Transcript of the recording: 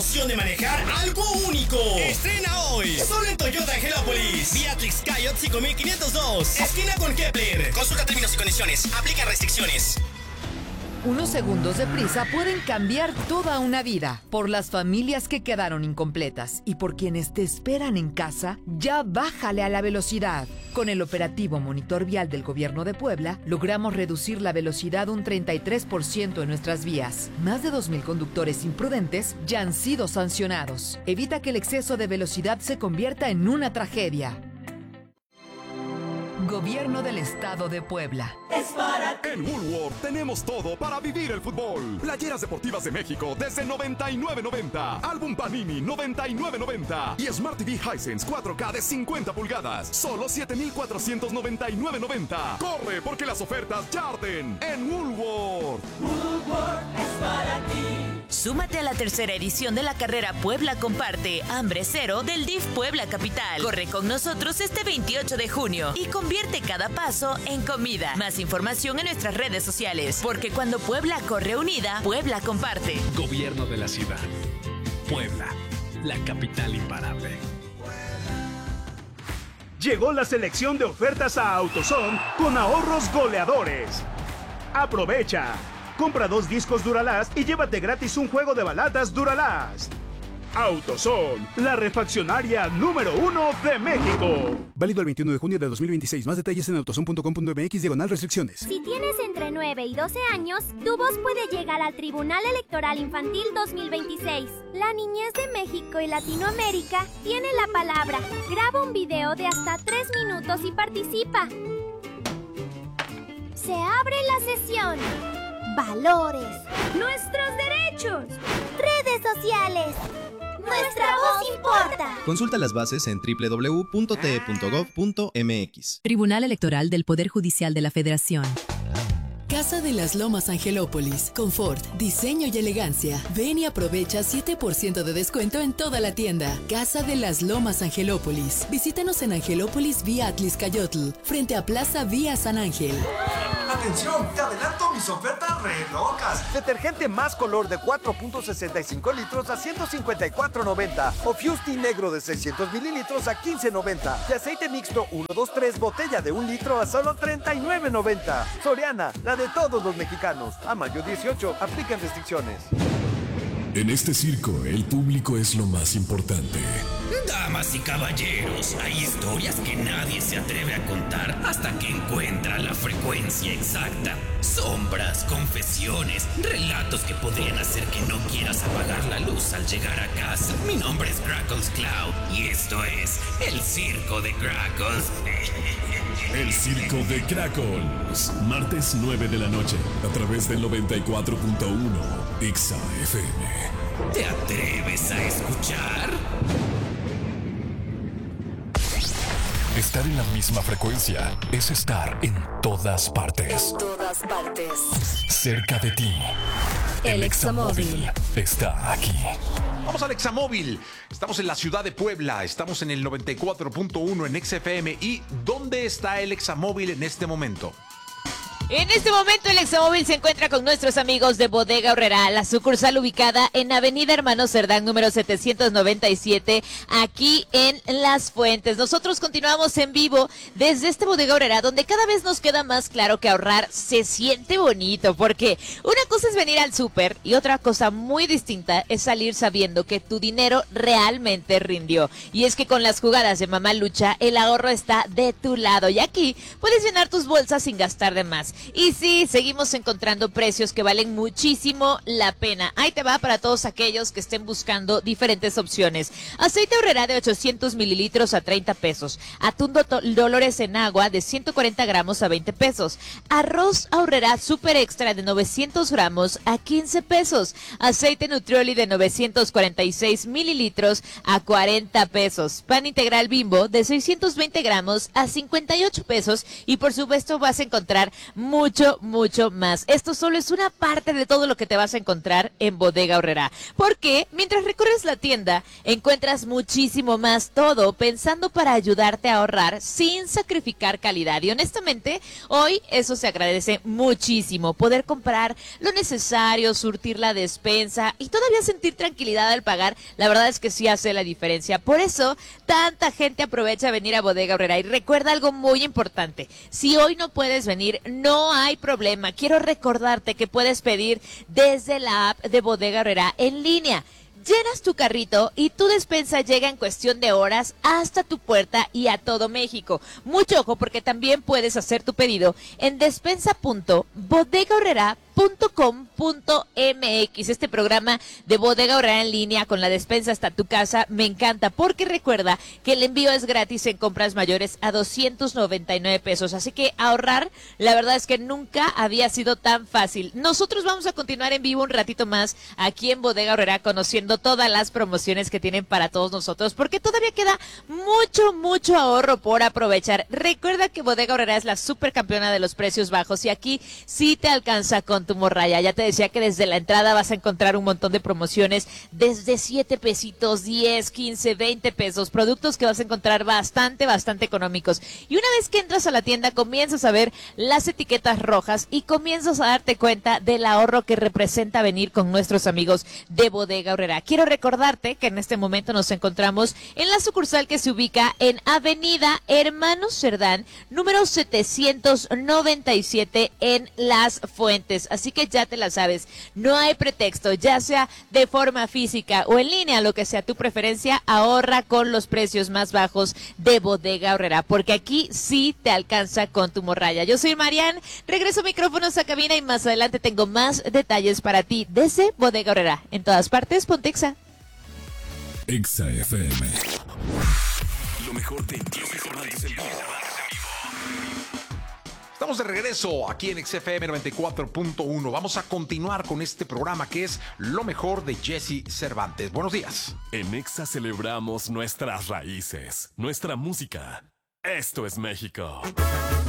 De manejar algo único. Estrena hoy. Solo en Toyota Angelópolis. Beatrix Coyote 5502. Esquina con Kepler. Consulta términos y condiciones. Aplica restricciones. Unos segundos de prisa pueden cambiar toda una vida. Por las familias que quedaron incompletas y por quienes te esperan en casa, ya bájale a la velocidad. Con el operativo Monitor Vial del Gobierno de Puebla, logramos reducir la velocidad un 33% en nuestras vías. Más de 2,000 conductores imprudentes ya han sido sancionados. Evita que el exceso de velocidad se convierta en una tragedia. Gobierno del Estado de Puebla. Es para ti. En Woolworth tenemos todo para vivir el fútbol. Playeras deportivas de México desde $99.90. Álbum Panini $99.90. Y Smart TV Hisense 4K de 50 pulgadas. Solo $7,499.90. Corre porque las ofertas ya arden en Woolworth. Woolworth es para ti. Súmate a la tercera edición de la carrera Puebla Comparte Hambre Cero del DIF Puebla Capital. Corre con nosotros este 28 de junio y convierte cada paso en comida. Más información en nuestras redes sociales, porque cuando Puebla corre unida, Puebla comparte. Gobierno de la ciudad. Puebla, la capital imparable. Llegó la selección de ofertas a AutoZone con ahorros goleadores. Aprovecha. Compra 2 discos Duralast y llévate gratis un juego de baladas Duralast. AutoZone, la refaccionaria número 1 de México. Válido el 21 de junio de 2026. Más detalles en autozone.com.mx/restricciones. Si tienes entre 9 y 12 años, tu voz puede llegar al Tribunal Electoral Infantil 2026. La niñez de México y Latinoamérica tiene la palabra. Graba un video de hasta 3 minutos y participa. Se abre la sesión. Valores. Nuestros derechos. Redes sociales. Nuestra voz importa. Consulta las bases en www.te.gov.mx. Tribunal Electoral del Poder Judicial de la Federación. Casa de las Lomas Angelópolis. Confort, diseño y elegancia. Ven y aprovecha 7% de descuento en toda la tienda. Casa de las Lomas Angelópolis. Visítanos en Angelópolis vía Atliscayotl, frente a Plaza Vía San Ángel. ¡Atención! ¡Te adelanto mis ofertas re locas! Detergente Más Color de 4.65 litros a $154.90. O Fusti Negro de 600 mililitros a $15.90. Y aceite mixto 123 botella de 1 litro a solo $39.90. Soriana, la de todos los mexicanos. A mayo 18, aplican restricciones. En este circo, el público es lo más importante. Damas y caballeros, hay historias que nadie se atreve a contar hasta que encuentra la frecuencia exacta. Sombras, confesiones, relatos que podrían hacer que no quieras apagar la luz al llegar a casa. Mi nombre es Crackles Cloud y esto es el Circo de Crackles. El Circo de Crackles. Martes 9 de la noche, a través del 94.1 Exa FM. ¿Te atreves a escuchar? Estar en la misma frecuencia es estar en todas partes. En todas partes. Cerca de ti. El Examóvil está aquí. Vamos al Examóvil. Estamos en la ciudad de Puebla. Estamos en el 94.1 en XFM. ¿Y dónde está el Examóvil en este momento? En este momento el Examóvil se encuentra con nuestros amigos de Bodega Aurrerá, la sucursal ubicada en Avenida Hermano Cerdán, número 797, aquí en Las Fuentes. Nosotros continuamos en vivo desde este Bodega Aurrerá, donde cada vez nos queda más claro que ahorrar se siente bonito, porque una cosa es venir al súper y otra cosa muy distinta es salir sabiendo que tu dinero realmente rindió. Y es que con las jugadas de Mamá Lucha, el ahorro está de tu lado y aquí puedes llenar tus bolsas sin gastar de más. Y sí, seguimos encontrando precios que valen muchísimo la pena. Ahí te va para todos aquellos que estén buscando diferentes opciones. Aceite Aurrerá de 800 mililitros a 30 pesos. Atún Dolores en agua de 140 gramos a 20 pesos. Arroz Aurrerá Super Extra de 900 gramos a 15 pesos. Aceite Nutrioli de 946 mililitros a 40 pesos. Pan integral Bimbo de 620 gramos a 58 pesos. Y por supuesto vas a encontrar mucho, mucho más. Esto solo es una parte de todo lo que te vas a encontrar en Bodega Aurrerá, porque mientras recorres la tienda, encuentras muchísimo más, todo pensando para ayudarte a ahorrar sin sacrificar calidad. Y honestamente, hoy eso se agradece muchísimo, poder comprar lo necesario, surtir la despensa y todavía sentir tranquilidad al pagar. La verdad es que sí hace la diferencia. Por eso, tanta gente aprovecha a venir a Bodega Aurrerá. Y recuerda algo muy importante: si hoy no puedes venir, no hay problema. Quiero recordarte que puedes pedir desde la app de Bodega Aurrerá en línea. Llenas tu carrito y tu despensa llega en cuestión de horas hasta tu puerta y a todo México. Mucho ojo, porque también puedes hacer tu pedido en despensa.bodegaurrera.com.mx. Este programa de Bodega Aurrerá en línea con la despensa hasta tu casa me encanta, porque recuerda que el envío es gratis en compras mayores a 299 pesos. Así que ahorrar, la verdad es que nunca había sido tan fácil. Nosotros vamos a continuar en vivo un ratito más aquí en Bodega Aurrerá, conociendo todas las promociones que tienen para todos nosotros, porque todavía queda mucho ahorro por aprovechar. Recuerda que Bodega Aurrerá es la supercampeona de los precios bajos y aquí sí te alcanza con tu morralla. Ya te decía que desde la entrada vas a encontrar un montón de promociones desde 7 pesitos, 10, 15, 20 pesos, productos que vas a encontrar bastante económicos. Y una vez que entras a la tienda, comienzas a ver las etiquetas rojas y comienzas a darte cuenta del ahorro que representa venir con nuestros amigos de Bodega Aurrerá. Quiero recordarte que en este momento nos encontramos en la sucursal que se ubica en Avenida Hermanos Cerdán, número 797 en Las Fuentes. Así que ya te la sabes, no hay pretexto, ya sea de forma física o en línea, lo que sea tu preferencia, ahorra con los precios más bajos de Bodega Aurrerá, porque aquí sí te alcanza con tu morralla. Yo soy Marian, regreso micrófonos a cabina y más adelante tengo más detalles para ti desde Bodega Aurrerá. En todas partes, ponte Exa. Exa FM. Lo mejor de Estamos de regreso aquí en XFM 94.1. Vamos a continuar con este programa que es Lo mejor de Jesse Cervantes. Buenos días. En Exa celebramos nuestras raíces, nuestra música. Esto es México.